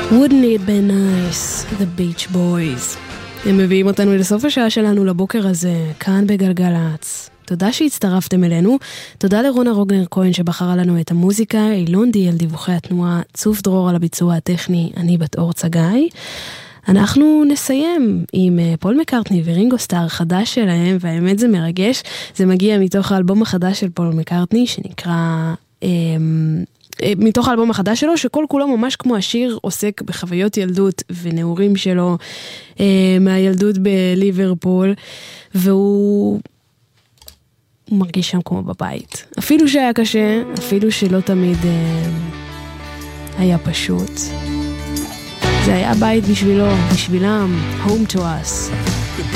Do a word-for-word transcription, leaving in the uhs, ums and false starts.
Wouldn't it be nice, the Beach Boys. הם מביאים אותנו לסוף השעה שלנו לבוקר הזה, כאן בגלגלץ. תודה שהצטרפתם אלינו, תודה לרונה רוגנר כהן שבחרה לנו את המוזיקה, אילון די על דיווחי התנועה, צוף דרור על הביצוע הטכני, אני בת אור צגאי. אנחנו נסיים עם פול מקארטני ורינגו סטאר חדש שלהם, והאמת זה מרגש, זה מגיע מתוך האלבום החדש של פול מקארטני, שנקרא... מתוך האלבום החדש שלו, שכל כולו ממש כמו השיר עוסק בחוויות ילדות ונעורים שלו מהילדות בליברפול, והוא הוא מרגיש שם כמו בבית. אפילו שהיה קשה, אפילו שלא תמיד היה פשוט. זה היה בית בשבילו, בשבילם, home to us.